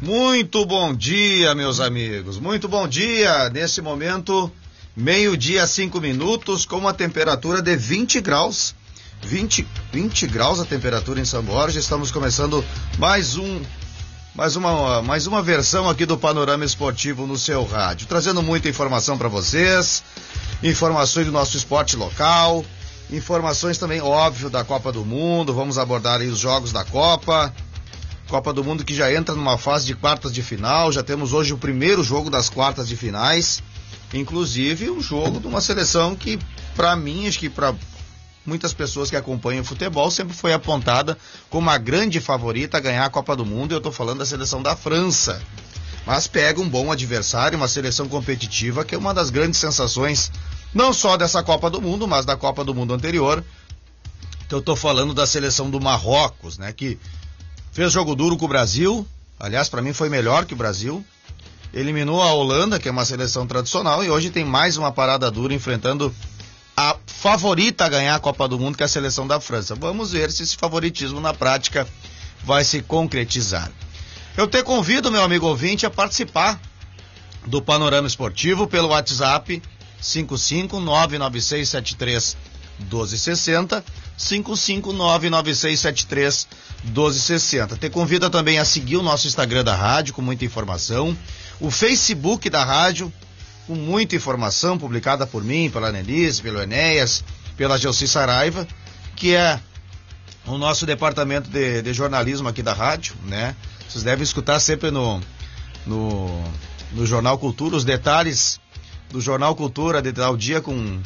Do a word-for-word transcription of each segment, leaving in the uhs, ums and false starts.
Muito bom dia, meus amigos. Muito bom dia. Nesse momento, meio-dia, cinco minutos, com uma temperatura de vinte graus. vinte, vinte graus a temperatura em São Borja. Estamos começando mais um, mais uma, mais uma versão aqui do Panorama Esportivo no seu rádio, trazendo muita informação para vocês, informações do nosso esporte local, informações também, óbvio, da Copa do Mundo. Vamos abordar aí os jogos da Copa. Copa do Mundo que já entra numa fase de quartas de final. Já temos hoje o primeiro jogo das quartas de finais. Inclusive um jogo de uma seleção que, para mim, acho que para muitas pessoas que acompanham o futebol, sempre foi apontada como a grande favorita a ganhar a Copa do Mundo. Eu estou falando da seleção da França. Mas pega um bom adversário, uma seleção competitiva, que é uma das grandes sensações, não só dessa Copa do Mundo, mas da Copa do Mundo anterior. Então eu estou falando da seleção do Marrocos, né, que fez jogo duro com o Brasil. Aliás, para mim foi melhor que o Brasil. Eliminou a Holanda, que é uma seleção tradicional, e hoje tem mais uma parada dura enfrentando a favorita a ganhar a Copa do Mundo, que é a seleção da França. Vamos ver se esse favoritismo na prática vai se concretizar. Eu te convido, meu amigo ouvinte, a participar do Panorama Esportivo pelo WhatsApp cinco cinco nove nove seis sete três um dois seis zero, cinco cinco nove nove seis sete três um dois seis zero. Te convido também a seguir o nosso Instagram da rádio, com muita informação, o Facebook da rádio, com muita informação publicada por mim, pela Nelise, pelo Enéas, pela Gelsi Saraiva, que é o nosso departamento de, de jornalismo aqui da rádio, né? Vocês devem escutar sempre no, no, no Jornal Cultura os detalhes do Jornal Cultura de tal dia, com,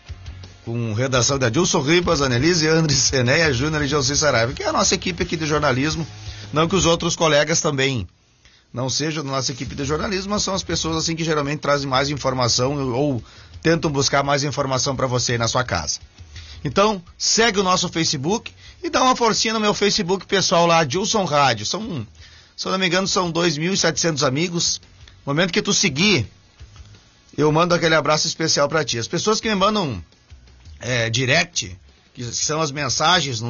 com redação de Adilson Ribas, Annelise Andres, Enéas Júnior e Gelsi Saraiva, que é a nossa equipe aqui de jornalismo. Não que os outros colegas também não sejam da nossa equipe de jornalismo, mas são as pessoas assim que geralmente trazem mais informação ou tentam buscar mais informação para você aí na sua casa. Então, segue o nosso Facebook e dá uma forcinha no meu Facebook pessoal lá, Adilson Rádio. São, se eu não me engano, são dois mil e setecentos amigos. No momento que tu seguir, eu mando aquele abraço especial para ti. As pessoas que me mandam é, direct, que são as mensagens no